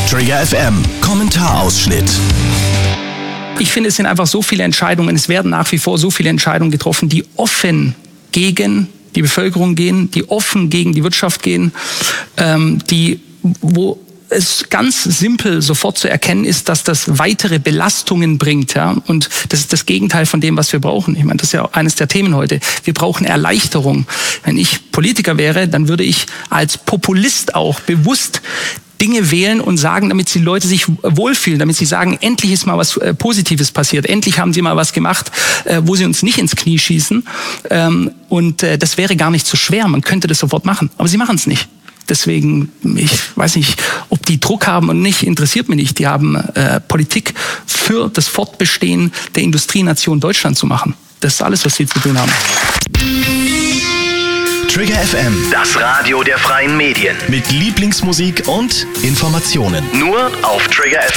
Trigger FM Kommentarausschnitt. Ich finde, es sind einfach so viele Entscheidungen, es werden nach wie vor so viele Entscheidungen getroffen, die offen gegen die Bevölkerung gehen, die offen gegen die Wirtschaft gehen, wo es ganz simpel sofort zu erkennen ist, dass das weitere Belastungen bringt. Ja? Und das ist das Gegenteil von dem, was wir brauchen. Ich meine, das ist ja eines der Themen heute. Wir brauchen Erleichterung. Wenn ich Politiker wäre, dann würde ich als Populist auch bewusst Dinge wählen und sagen, damit die Leute sich wohlfühlen, damit sie sagen, endlich ist mal was Positives passiert, endlich haben sie mal was gemacht, wo sie uns nicht ins Knie schießen. Und das wäre gar nicht so schwer, man könnte das sofort machen, aber sie machen es nicht. Deswegen, ich weiß nicht, ob die Druck haben und nicht, interessiert mich nicht. Die haben Politik für das Fortbestehen der Industrienation Deutschland zu machen. Das ist alles, was sie zu tun haben. Trigger FM, Das Radio der freien Medien. mit Lieblingsmusik und Informationen. Nur auf Trigger FM.